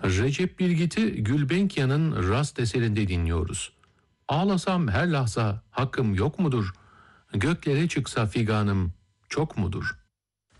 Recep Bilgit'i Gülbenkian'ın Rast eserinde dinliyoruz. Ağlasam her lahza hakkım yok mudur? Göklere çıksa figanım çok mudur?